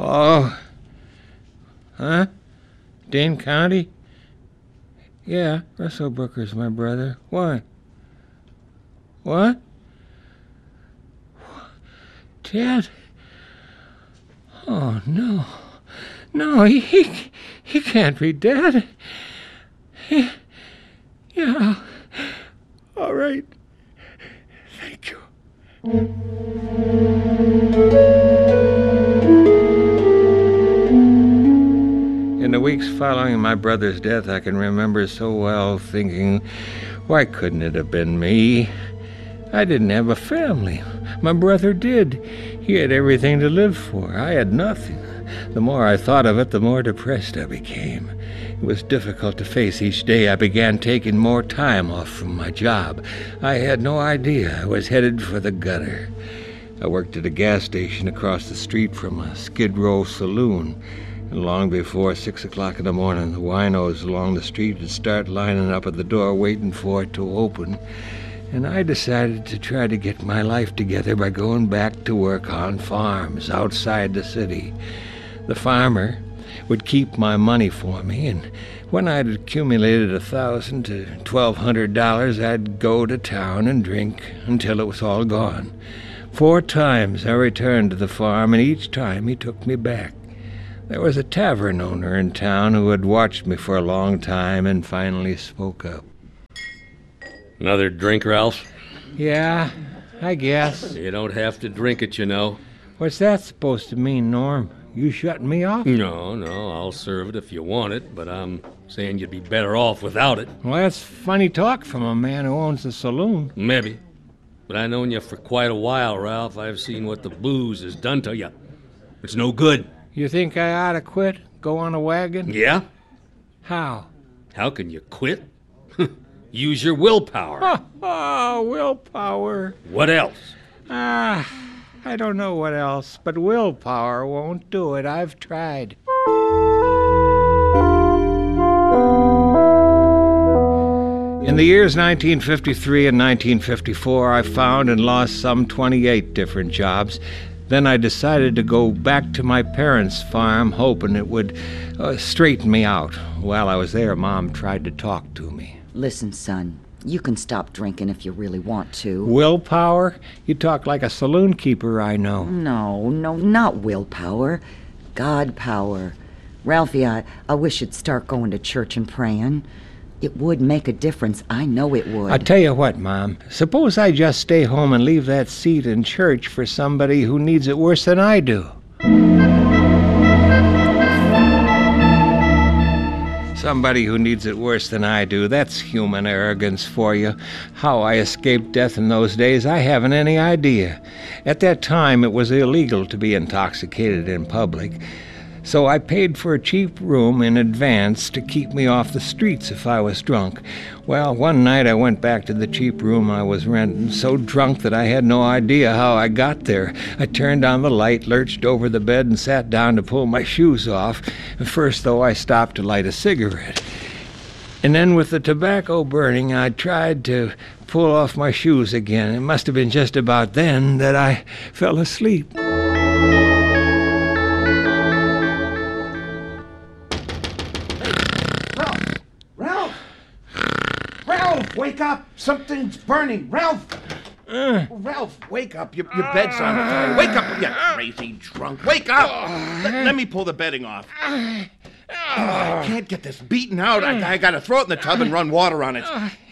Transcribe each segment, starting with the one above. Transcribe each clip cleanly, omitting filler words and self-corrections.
Oh. Huh? Dane County? Yeah, Russell Brooker's my brother. What? What? Dad? Oh, no. No, he can't be dead. Yeah. All right. Thank you. In the weeks following my brother's death, I can remember so well thinking, why couldn't it have been me? I didn't have a family. My brother did. He had everything to live for. I had nothing. The more I thought of it, the more depressed I became. It was difficult to face each day. I began taking more time off from my job. I had no idea I was headed for the gutter. I worked at a gas station across the street from a Skid Row saloon. And long before 6 o'clock in the morning, the winos along the street would start lining up at the door waiting for it to open. And I decided to try to get my life together by going back to work on farms outside the city. The farmer would keep my money for me, and when I'd accumulated $1,000 to $1,200, I'd go to town and drink until it was all gone. 4 times I returned to the farm, and each time he took me back. There was a tavern owner in town who had watched me for a long time and finally spoke up. Another drink, Ralph? Yeah, I guess. You don't have to drink it, you know. What's that supposed to mean, Norm? You shutting me off? No, I'll serve it if you want it, but I'm saying you'd be better off without it. Well, that's funny talk from a man who owns a saloon. Maybe. But I've known you for quite a while, Ralph. I've seen what the booze has done to you. It's no good. You think I ought to quit? Go on a wagon? Yeah? How? How can you quit? Use your willpower. Oh, willpower. What else? I don't know what else, but willpower won't do it. I've tried. In the years 1953 and 1954, I found and lost some 28 different jobs. Then I decided to go back to my parents' farm, hoping it would straighten me out. While I was there, Mom tried to talk to me. Listen, son, you can stop drinking if you really want to. Willpower? You talk like a saloon keeper I know. No, not willpower. God power. Ralphie, I wish you'd start going to church and praying. It would make a difference. I know it would. I tell you what, Mom. Suppose I just stay home and leave that seat in church for somebody who needs it worse than I do. Somebody who needs it worse than I do. That's human arrogance for you. How I escaped death in those days, I haven't any idea. At that time, it was illegal to be intoxicated in public. So I paid for a cheap room in advance to keep me off the streets if I was drunk. Well, one night I went back to the cheap room I was renting, so drunk that I had no idea how I got there. I turned on the light, lurched over the bed, and sat down to pull my shoes off. First, though, I stopped to light a cigarette. And then with the tobacco burning, I tried to pull off my shoes again. It must have been just about then that I fell asleep. Wake up! Something's burning! Ralph! Ralph, wake up. Your bed's on fire. Wake up, you crazy drunk. Wake up! Let me pull the bedding off. I can't get this beaten out. I gotta throw it in the tub and run water on it.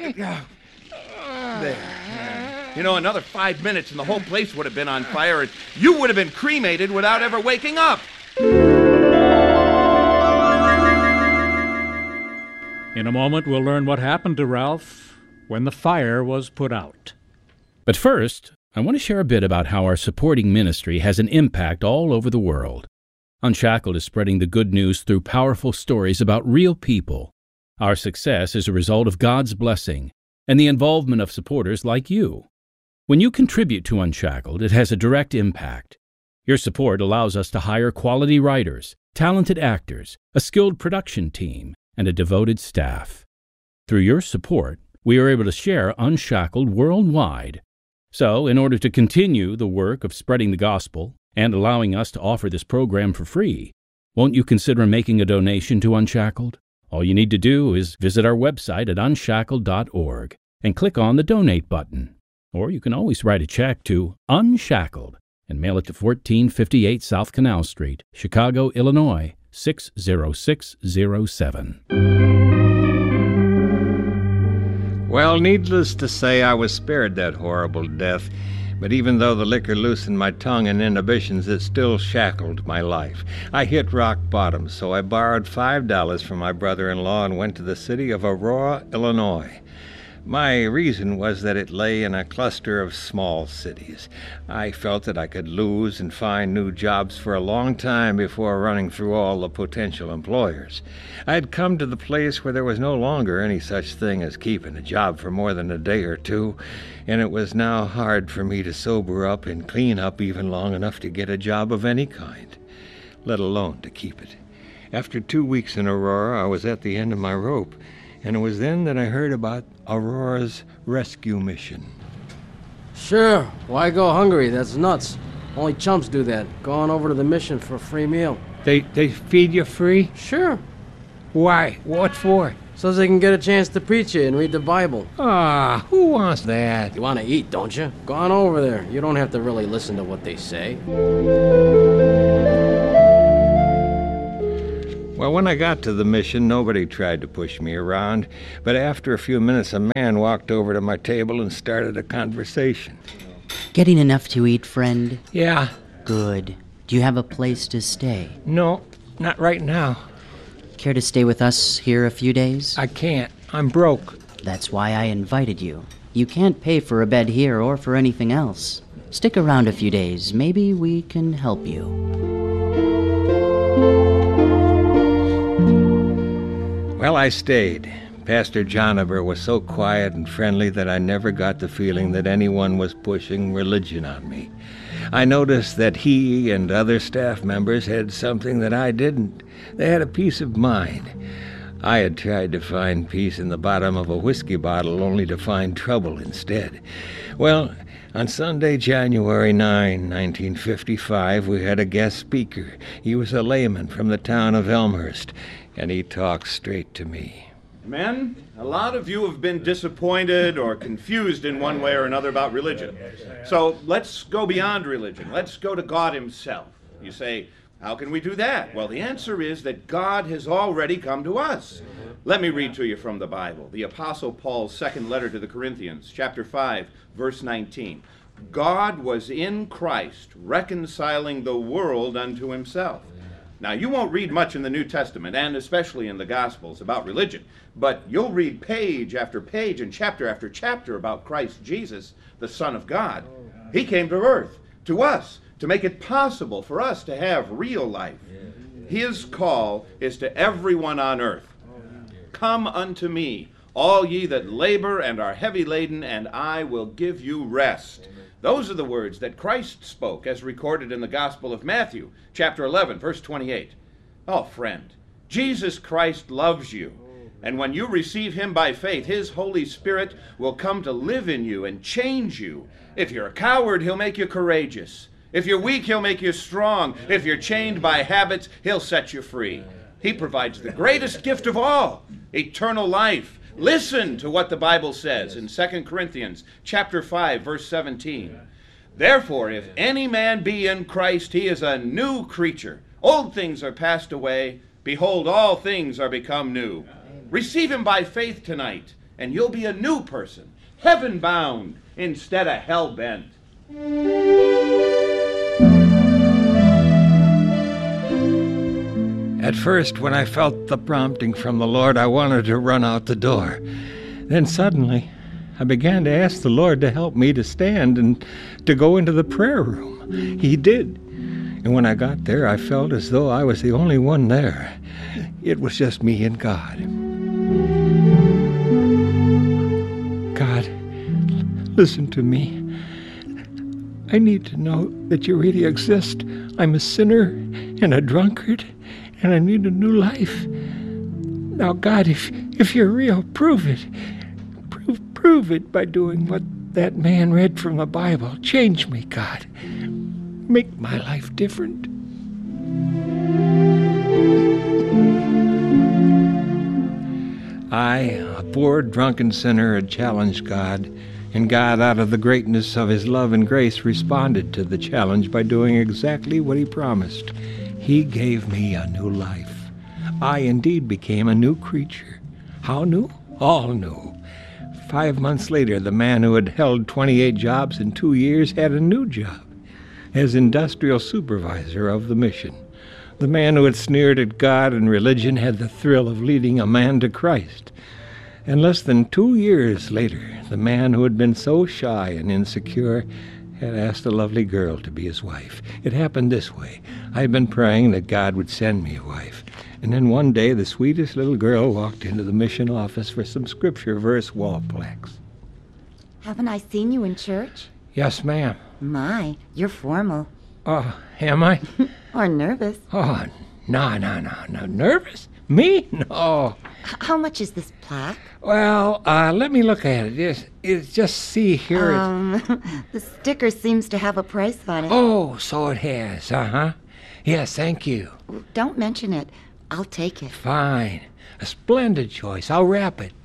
There. You know, another 5 minutes and the whole place would have been on fire, and you would have been cremated without ever waking up. In a moment, we'll learn what happened to Ralph when the fire was put out. But first, I want to share a bit about how our supporting ministry has an impact all over the world. Unshackled is spreading the good news through powerful stories about real people. Our success is a result of God's blessing and the involvement of supporters like you. When you contribute to Unshackled, it has a direct impact. Your support allows us to hire quality writers, talented actors, a skilled production team, and a devoted staff. Through your support, we are able to share Unshackled worldwide. So, in order to continue the work of spreading the gospel and allowing us to offer this program for free. Won't you consider making a donation to Unshackled? All you need to do is visit our website at unshackled.org and click on the Donate button. Or you can always write a check to Unshackled and mail it to 1458 South Canal Street, Chicago, Illinois, 60607. Well, needless to say, I was spared that horrible death. But even though the liquor loosened my tongue and inhibitions, it still shackled my life. I hit rock bottom, so I borrowed $5 from my brother-in-law and went to the city of Aurora, Illinois. My reason was that it lay in a cluster of small cities. I felt that I could lose and find new jobs for a long time before running through all the potential employers. I had come to the place where there was no longer any such thing as keeping a job for more than a day or two, and it was now hard for me to sober up and clean up even long enough to get a job of any kind, let alone to keep it. After 2 weeks in Aurora, I was at the end of my rope, and it was then that I heard about Aurora's rescue mission. Sure, why go hungry? That's nuts. Only chumps do that. Go on over to the mission for a free meal. They feed you free? Sure, Why? What for? so they can get a chance to preach it and read the Bible. Ah, who wants that? You want to eat, don't you? Go on over there. You don't have to really listen to what they say. Well, when I got to the mission, nobody tried to push me around, but after a few minutes, a man walked over to my table and started a conversation. Getting enough to eat, friend? Yeah. Good. Do you have a place to stay? No, not right now. Care to stay with us here a few days? I can't. I'm broke. That's why I invited you. You can't pay for a bed here or for anything else. Stick around a few days. Maybe we can help you. Well, I stayed. Pastor Jonover was so quiet and friendly that I never got the feeling that anyone was pushing religion on me. I noticed that he and other staff members had something that I didn't. They had a peace of mind. I had tried to find peace in the bottom of a whiskey bottle only to find trouble instead. Well, on Sunday, January 9, 1955, we had a guest speaker. He was a layman from the town of Elmhurst, and he talked straight to me. Men, a lot of you have been disappointed or confused in one way or another about religion. So let's go beyond religion. Let's go to God himself. You say, how can we do that? Well, the answer is that God has already come to us. Let me read to you from the Bible. The Apostle Paul's second letter to the Corinthians, chapter 5, verse 19. God was in Christ, reconciling the world unto himself. Now, you won't read much in the New Testament, and especially in the Gospels, about religion, but you'll read page after page and chapter after chapter about Christ Jesus, the Son of God. He came to earth, to us, to make it possible for us to have real life. His call is to everyone on earth. Come unto me, all ye that labor and are heavy laden, and I will give you rest. Those are the words that Christ spoke as recorded in the Gospel of Matthew, chapter 11, verse 28. Oh, friend, Jesus Christ loves you. And when you receive him by faith, his Holy Spirit will come to live in you and change you. If you're a coward, he'll make you courageous. If you're weak, he'll make you strong. If you're chained by habits, he'll set you free. He provides the greatest gift of all, eternal life. Listen to what the Bible says in 2 Corinthians chapter 5, verse 17. Therefore, if any man be in Christ, he is a new creature. Old things are passed away. Behold, all things are become new. Receive him by faith tonight, and you'll be a new person, heaven-bound instead of hell-bent. At first, when I felt the prompting from the Lord, I wanted to run out the door. Then suddenly, I began to ask the Lord to help me to stand and to go into the prayer room. He did. And when I got there, I felt as though I was the only one there. It was just me and God. God, listen to me. I need to know that you really exist. I'm a sinner and a drunkard, and I need a new life. Now, God, if you're real, prove it. Prove it by doing what that man read from the Bible. Change me, God. make my life different. I, a poor drunken sinner, had challenged God, and God, out of the greatness of his love and grace, responded to the challenge by doing exactly what he promised. He gave me a new life. I indeed became a new creature. How new? All new. 5 months later, the man who had held 28 jobs in 2 years had a new job as industrial supervisor of the mission. The man who had sneered at God and religion had the thrill of leading a man to Christ. And less than 2 years later, the man who had been so shy and insecure had asked a lovely girl to be his wife. It happened this way. I had been praying that God would send me a wife. And then one day, the sweetest little girl walked into the mission office for some scripture verse wall plaques. Haven't I seen you in church? Yes, ma'am. My, you're formal. Oh, am I? Or nervous. Oh, no. Nervous? Me? No. How much is this plaque? Well, let me look at it. It's just see here. The sticker seems to have a price on it. Oh, so it has, uh-huh. Yes, thank you. Don't mention it. I'll take it. Fine. A splendid choice. I'll wrap it.